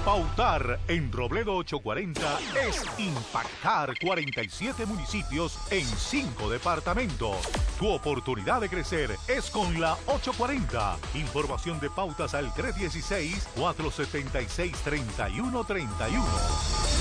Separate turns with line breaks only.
Pautar en Robledo 840 es impactar 47 municipios en 5 departamentos. Tu oportunidad de crecer es con la 840. Información de pautas al 316-476-3131.